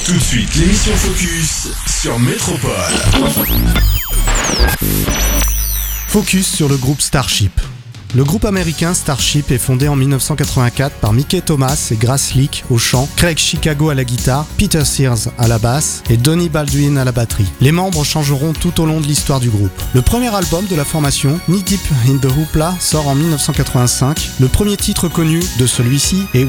Tout de suite, l'émission Focus sur Métropole. Focus sur le groupe Starship. Le groupe américain Starship est fondé en 1984 par Mickey Thomas et Grace Lick au chant, Craig Chicago à la guitare, Peter Sears à la basse et Donny Baldwin à la batterie. Les membres changeront tout au long de l'histoire du groupe. Le premier album de la formation, Knee Deep in the Hoopla, sort en 1985. Le premier titre connu de celui-ci est